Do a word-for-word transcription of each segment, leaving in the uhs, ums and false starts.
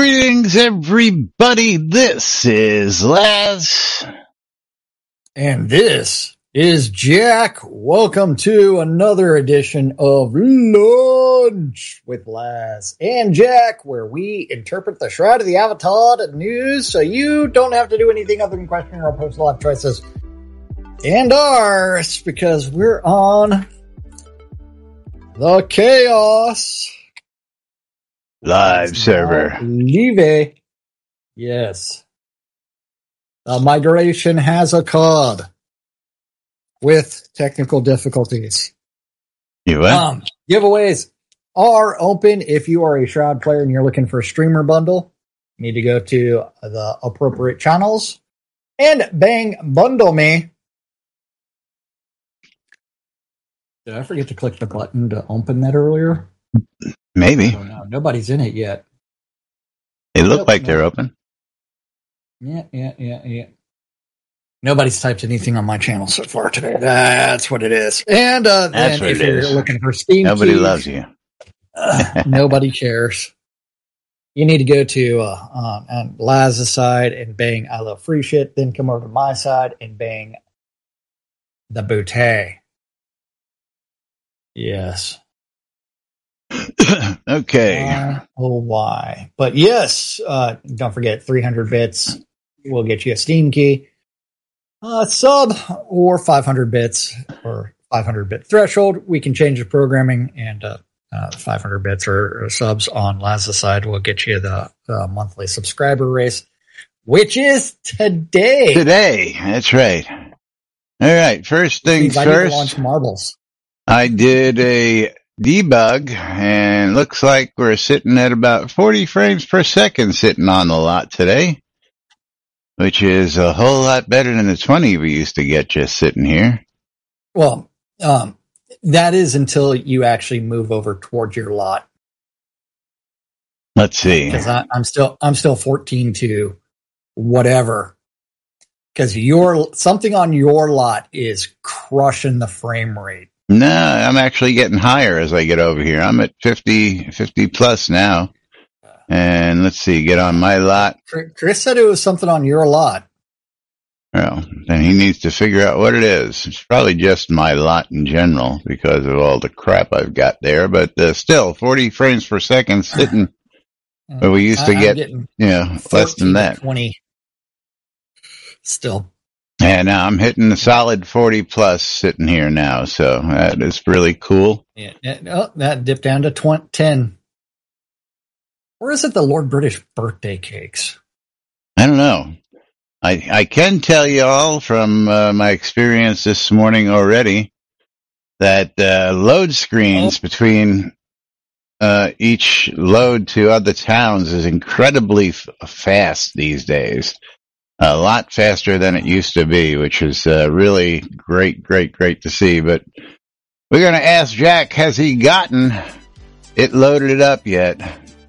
Greetings, everybody. This is Laz. And this is Jack. Welcome to another edition of Lunch with Laz and Jack, where we interpret the Shroud of the Avatar news so you don't have to do anything other than question our post life choices and ours, because we're on the Chaos Live server. Live. Yes. The migration has occurred with technical difficulties. You what? Um, giveaways are open. If you are a Shroud player and you're looking for a streamer bundle, you need to go to the appropriate channels and bang bundle me. Did I forget to click the button to open that earlier? Maybe. Oh, no, nobody's in it yet. They look Nope, like no. they're open. Yeah, yeah, yeah, yeah. Nobody's typed anything on my channel so far today. That's what it is. And uh, That's then what if it you're is. looking for Steam Nobody keys, loves you. uh, nobody cares. You need to go to uh, um, on Laz's side and bang I love free shit. Then come over to my side and bang the bootay. Yes. Okay. Uh, oh, why? But yes, uh, don't forget three hundred bits will get you a Steam key, uh, sub, or five hundred bits or five hundred bit threshold. We can change the programming, and uh, uh, five hundred bits or, or subs on Laz's side will get you the uh, monthly subscriber race, which is today. Today. That's right. All right. First things Means I need to first. launch marbles. I did a debug, and looks like we're sitting at about forty frames per second sitting on the lot today, which is a whole lot better than the twenty we used to get just sitting here. Well, um, that is until you actually move over towards your lot. Let's see. Because I'm still I'm still fourteen to whatever. Because your something on your lot is crushing the frame rate. No, I'm actually getting higher as I get over here. I'm at fifty, fifty plus now. And let's see, get on my lot. Chris said it was something on your lot. Well, then he needs to figure out what it is. It's probably just my lot in general because of all the crap I've got there. But uh, still, forty frames per second sitting where we used to I, get, you know, less than that. twenty. Still. And now I'm hitting the solid forty plus sitting here now. So that is really cool. Yeah, oh, that dipped down to twenty, ten. Or is it the Lord British birthday cakes? I don't know. I I can tell you all from uh, my experience this morning already that uh, load screens oh. between uh, each load to other towns is incredibly f- fast these days. A lot faster than it used to be, which is uh, really great, great, great to see. But we're going to ask Jack, has he gotten it loaded it up yet?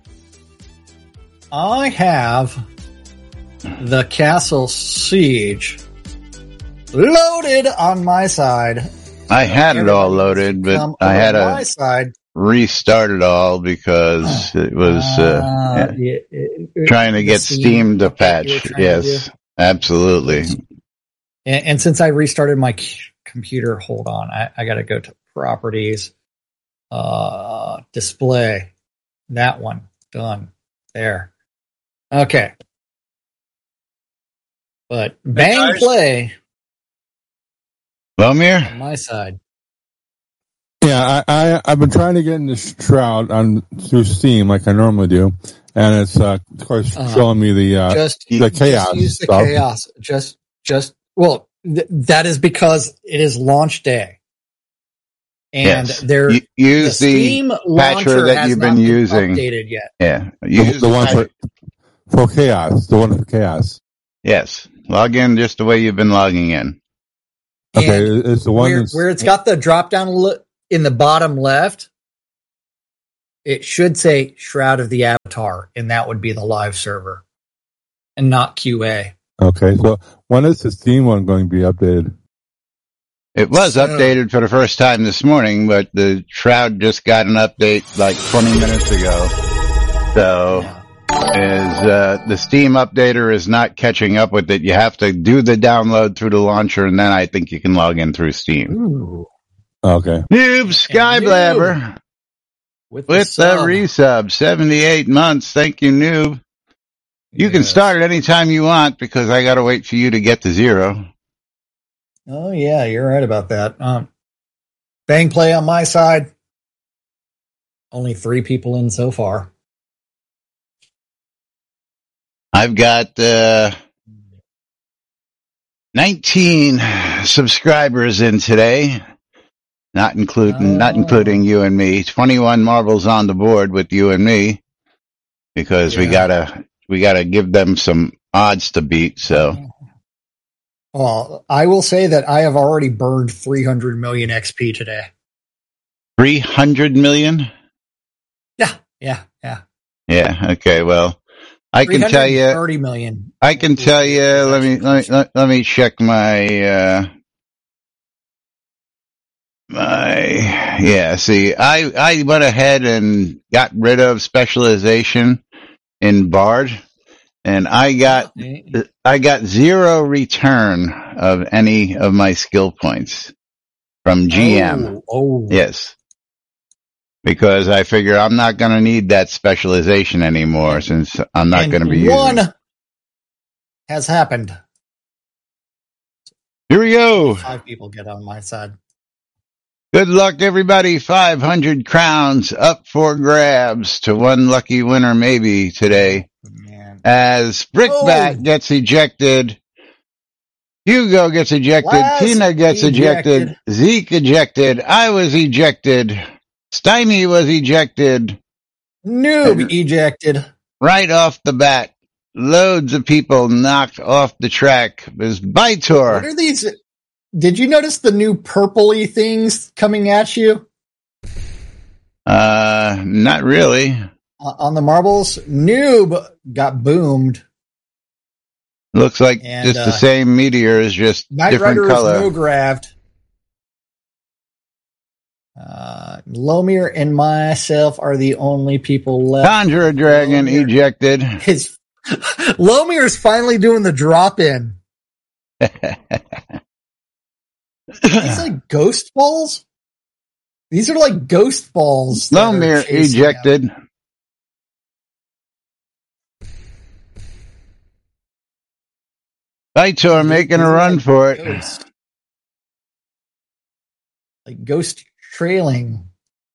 I have the Castle Siege loaded on my side. I had it all loaded, but I had to my side. restart it all because it was uh, uh, yeah, it, trying to get Steam, Steam to patch. Yes, to absolutely. And, and since I restarted my c- computer, hold on, I, I got to go to properties, uh, display, that one, done, there. Okay. But bang play. Lomir? On my side. Yeah, I, I, I've been trying to get into Shroud on through Steam like I normally do, and it's uh, of course uh, showing me the uh, just, the chaos. Just use the stuff. chaos. Just, just well, th- that is because it is launch day, and yes. there you, use the, the Steam patcher that has you've not been using. Updated yet? Yeah, use the, the one for, for chaos. The one for chaos. Yes, log in just the way you've been logging in. Okay, and it's the one where, where it's got the drop down look. In the bottom left, it should say Shroud of the Avatar, and that would be the live server, and not Q A. Okay, so when is the Steam one going to be updated? It was so, updated for the first time this morning, but the Shroud just got an update like twenty minutes ago. So, yeah. is uh, the Steam updater is not catching up with it. You have to do the download through the launcher, and then I think you can log in through Steam. Ooh. Okay. Noob Skyblabber With the, with the resub, seventy-eight months. Thank you, Noob. You yes. can start it anytime you want because I got to wait for you to get to zero. Oh, yeah, you're right about that. Um, bang play on my side. Only three people in so far. I've got uh, nineteen subscribers in today, not including oh. not including you and me. twenty-one marbles on the board with you and me because yeah. we gotta we gotta give them some odds to beat. So, well, I will say that I have already burned three hundred million X P today. Three hundred million. Yeah, yeah, yeah. Yeah. Okay. Well. I can tell you, thirty million. I can tell you, let me, let me, let, let me check my, uh, my, yeah, see, I, I went ahead and got rid of specialization in Bard, and I got, I got zero return of any of my skill points from G M. Oh, oh. Yes. Because I figure I'm not going to need that specialization anymore since I'm not going to be one using it. Has happened. Here we go. Five people get on my side. Good luck, everybody. five hundred crowns up for grabs to one lucky winner maybe today. Man. As Brickbat oh. gets ejected, Hugo gets ejected, Last Tina gets ejected. ejected, Zeke ejected, I was ejected. Stymie was ejected. Noob ejected. Right off the bat, loads of people knocked off the track. There's Bytor. What are these? Did you notice the new purpley things coming at you? Uh, not really. Uh, on the marbles, Noob got boomed. Looks like and, just uh, the same meteors, just Knight different Rider color. Is no grabbed. Uh, Lomir and myself are the only people left. Conjure a Dragon Lomir. Ejected. His Lomir is finally doing the drop in. These like ghost balls. These are like ghost balls. Lomir ejected. Him. Bytor making a run like for it. Ghost. Like ghost trailing.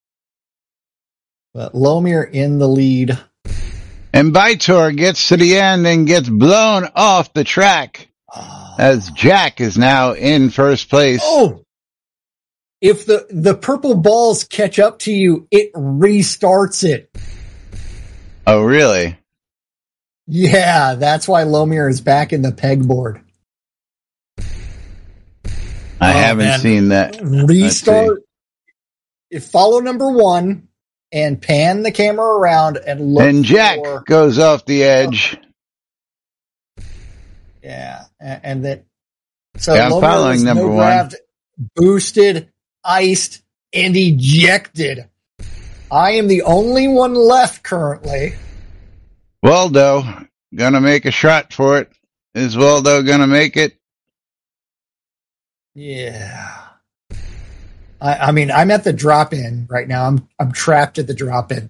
But Lomir in the lead. And Bytor gets to the end and gets blown off the track oh. as Jack is now in first place. Oh! If the, the purple balls catch up to you, it restarts it. Oh, really? Yeah, that's why Lomir is back in the pegboard. I oh, haven't man. seen that. Restart. If follow number one and pan the camera around and look. And Jack for, goes off the edge. Yeah, and, and then so yeah, I'm following number no one. Grabbed, boosted, iced, and ejected. I am the only one left currently. Waldo gonna make a shot for it. Is Waldo gonna make it? Yeah. I, I mean, I'm at the drop-in right now. I'm I'm trapped at the drop-in.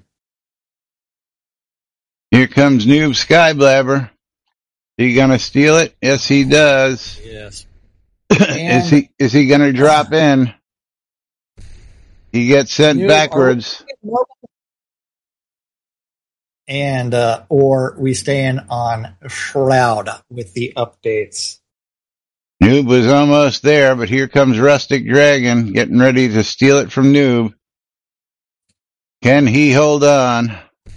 Here comes Noob Skyblabber. He gonna steal it? Yes, he does. Yes. is he is he gonna drop uh, in? He gets sent Noob, backwards. And uh, or we stand on Shroud with the updates. Noob was almost there, but here comes Rustic Dragon getting ready to steal it from Noob. Can he hold on?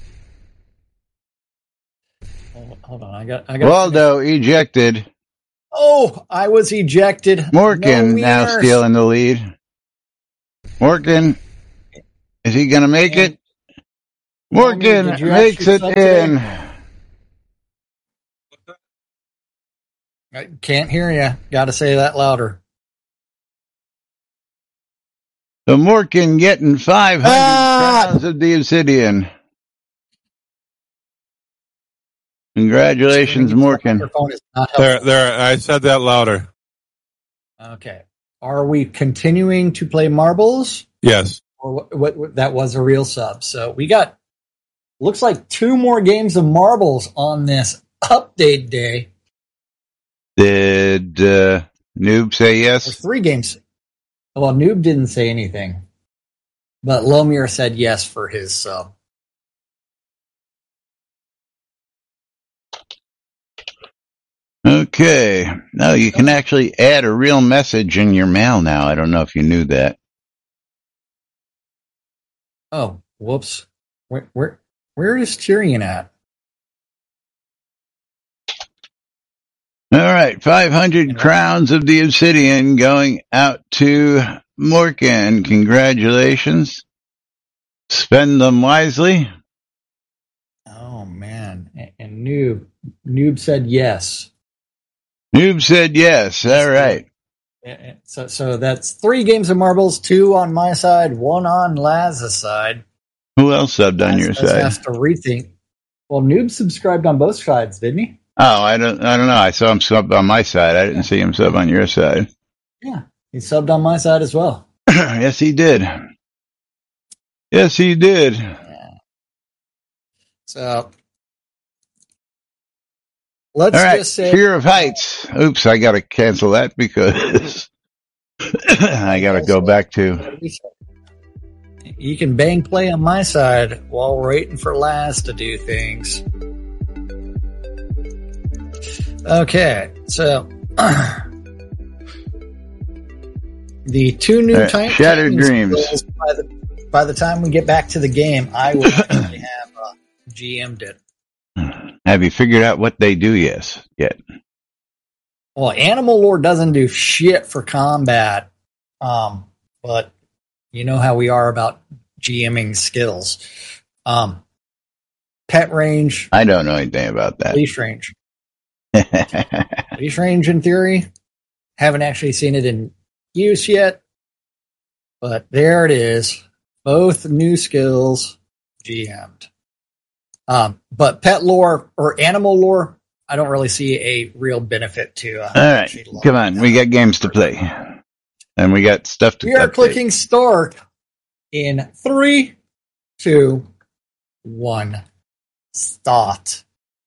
Hold, hold on, I got. I got. Waldo ejected. Oh, I was ejected. Morgan no now stealing the lead. Morgan, is he going to make it? Morgan makes it in. I can't hear you. Got to say that louder. So Morgan getting five hundred ah! crowns of the obsidian. Congratulations, Morgan. There, there. I said that louder. Okay. Are we continuing to play marbles? Yes. Or what, what, what? That was a real sub. So we got, looks like two more games of marbles on this update day. Did uh, Noob say yes? Or three games. Well, Noob didn't say anything, but Lomir said yes for his sub. Okay. No, you can actually add a real message in your mail now. I don't know if you knew that. Oh, whoops. Where where where is Tyrion at? All right, five hundred crowns of the obsidian going out to Morgan. Congratulations. Spend them wisely. Oh, man. And, and Noob. Noob said yes. Noob said yes. All right. So, so that's three games of marbles, two on my side, one on Laz's side. Who else subbed on Laz, your Laz side? has to rethink. Well, Noob subscribed on both sides, didn't he? Oh, I don't, I don't know. I saw him sub on my side. I didn't see him sub on your side. Yeah, he subbed on my side as well. Yes, he did. Yes, he did. Yeah. So let's all right, just say Fear of Heights. Oops, I got to cancel that because I got to go back to. You can bang play on my side while waiting for Laz to do things. Okay, so the two new right, Titan Shattered Dreams. By the, by the time we get back to the game, I will actually have uh, G M'd it. Have you figured out what they do? Yes, yet. Well, Animal Lore doesn't do shit for combat, um, but you know how we are about GMing skills. Um, pet range. I don't know anything about that. Leash range. Leash range, in theory, haven't actually seen it in use yet, but there it is. Both new skills G M'd. Um, but pet lore or animal lore, I don't really see a real benefit to. Uh, All right, come on, we got games to play, and we got stuff to. We are update. clicking start in three, two, one, start.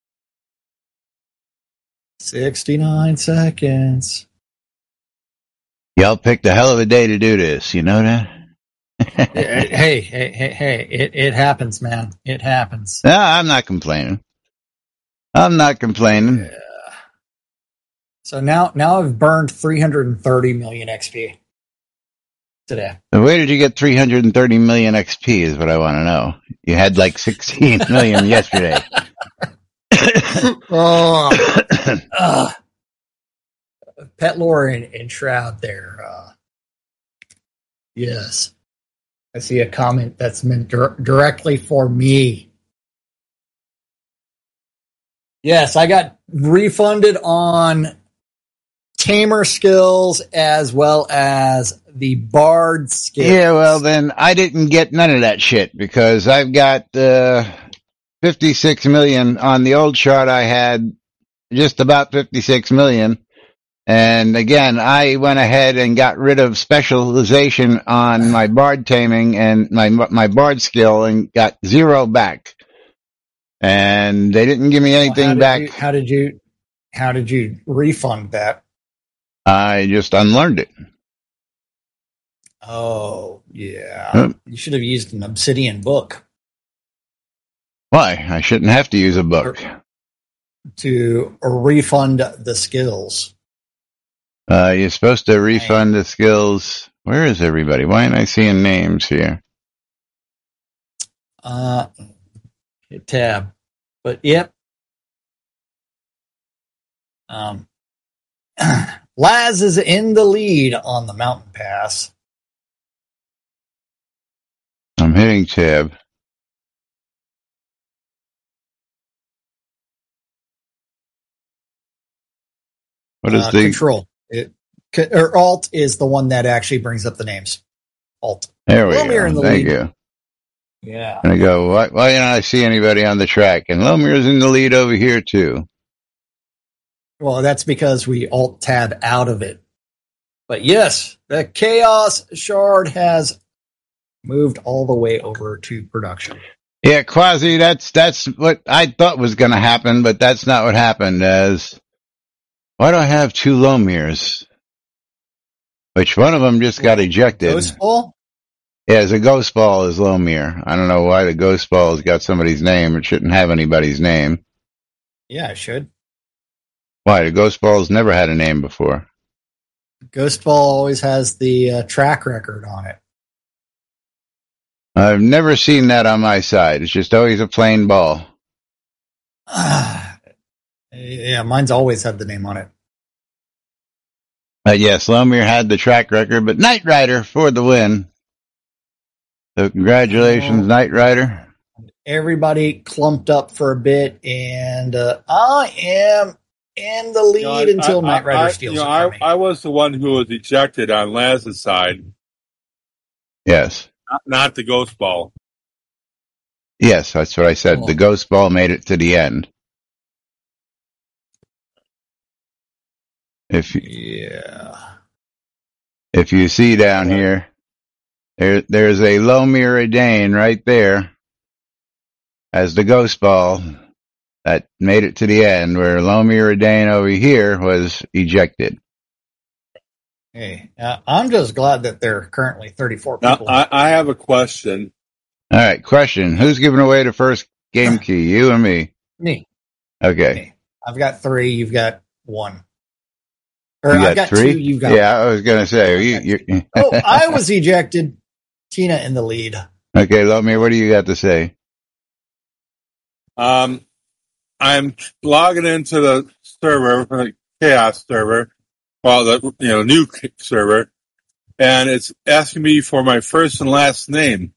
Sixty-nine seconds. Y'all picked a hell of a day to do this. You know that? hey, hey, hey, hey! It it happens, man. It happens. No, I'm not complaining. I'm not complaining. Yeah. So now, now I've burned three hundred thirty million X P today. So where did you get three hundred thirty million X P? Is what I want to know. You had like sixteen million yesterday. oh, uh, pet lore and, and Shroud there. Uh, yes. I see a comment that's meant dir- directly for me. Yes, I got refunded on tamer skills as well as the bard skills. Yeah, well then I didn't get none of that shit because I've got uh, fifty-six million on the old chart. I had just about fifty-six million. And again, I went ahead and got rid of specialization on my bard taming and my my bard skill and got zero back. And they didn't give me anything well, how back. You, how did you how did you refund that? I just unlearned it. Oh, yeah. Huh? You should have used an obsidian book. Why? I shouldn't have to use a book. To refund the skills. Uh, you're supposed to refund the skills. Where is everybody? Why aren't I seeing names here? Uh, hit tab. But yep. Um, Laz is in the lead on the mountain pass. I'm hitting tab. What is uh, the control? It, or Alt is the one that actually brings up the names. Alt. There we Lomir go. in the Thank lead. you. Yeah. And I go, why, why don't I see anybody on the track? And Lomir's in the lead over here too. Well, that's because we alt tab out of it. But yes, the Chaos Shard has moved all the way over to production. Yeah, Quasi, that's that's what I thought was going to happen, but that's not what happened. As why do I have two Lomirs? Which one of them just got ejected? Ghost Ball? Yeah, it's a Ghost Ball is Lomir. I don't know why the Ghost Ball has got somebody's name. It shouldn't have anybody's name. Yeah, it should. Why? The Ghost Ball's never had a name before. Ghost Ball always has the uh, track record on it. I've never seen that on my side. It's just always a plain ball. Yeah, mine's always had the name on it. Uh, yes, Lomir had the track record, but Knight Rider for the win. So congratulations, oh. Knight Rider. Everybody clumped up for a bit, and uh, I am in the lead you know, until I, Knight Rider I, steals you know, it I, from me. I was the one who was ejected on Laz's side. Yes. Not, not the Ghost Ball. Yes, that's what I said. Oh. The Ghost Ball made it to the end. If you, yeah. If you see down yeah. here, there there's a Lomir Adane right there as the Ghost Ball that made it to the end, where Lomir Adane over here was ejected. Hey, uh, I'm just glad that there are currently thirty-four people. Now, I, I have a question. All right, question. Who's giving away the first game key, you or me? Me. Okay. Me. I've got three, you've got one. Or you I've got, got three? two, you've got Yeah, one. I was going to say. You, you... oh, I was ejected. Tina in the lead. Okay, Lomir, what do you got to say? Um, I'm logging into the server, the Chaos server, well, the you know new server, and it's asking me for my first and last name,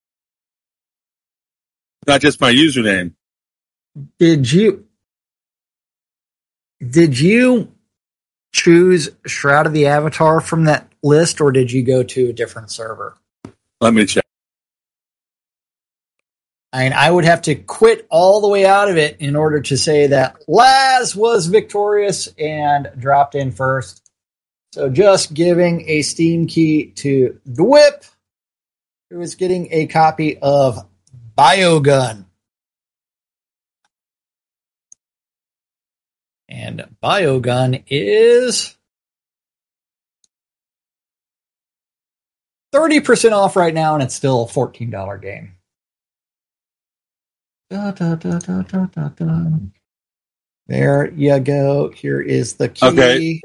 not just my username. Did you did you choose Shroud of the Avatar from that list, or did you go to a different server? Let me check. I mean, I would have to quit all the way out of it in order to say that Laz was victorious and dropped in first. So just giving a Steam key to Dwip, who is getting a copy of Biogun. And Biogun is thirty percent off right now, and it's still a fourteen dollars game. Da, da, da, da, da, da, da. There you go. Here is the key. Okay.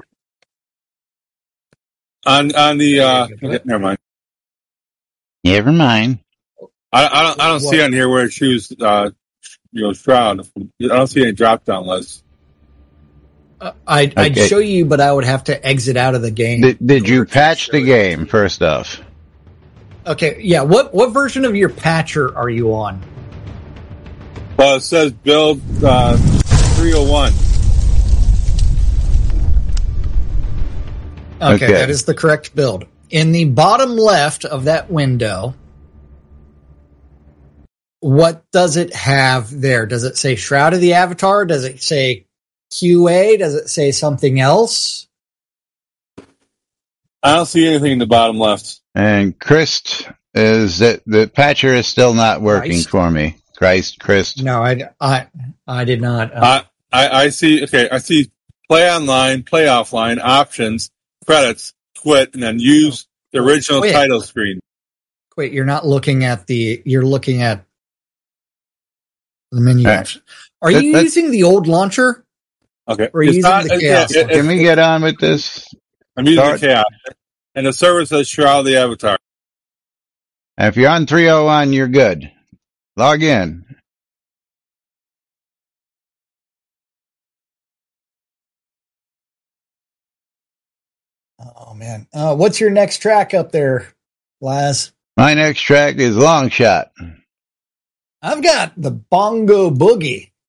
On on the uh, okay, never mind. Never mind. I, I don't I don't what? see on here where it choose uh, you know Shroud. I don't see any drop down lists. Uh, I'd, okay. I'd show you, but I would have to exit out of the game. Did, did you patch the game first off? Okay, yeah. What what version of your patcher are you on? Well, it says build uh, three oh one. Okay, okay, that is the correct build. In the bottom left of that window, what does it have there? Does it say Shroud of the Avatar? Does it say Q A? Does it say something else? I don't see anything in the bottom left. And Christ is that the patcher is still not working Christ. for me. Christ, Christ. No, I, I, I did not. Uh, I, I see. Okay, I see. Play online, play offline, options, credits, quit, and then use the original Wait. title screen. Wait, you're not looking at the. You're looking at the menu. Right. Are you that, using the old launcher? Okay. Or are you using not, the Chaos? It, it, Can we get on with this? I'm using Start. the Chaos, and the server says Shroud of the Avatar. And if you're on three oh one, you're good. Log in. Oh, man. Uh, what's your next track up there, Laz? My next track is Long Shot. I've got the Bongo Boogie.